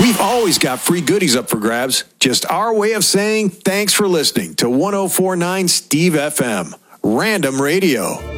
We've always got free goodies up for grabs. Just our way of saying thanks for listening to 104.9 Steve FM. Random Radio.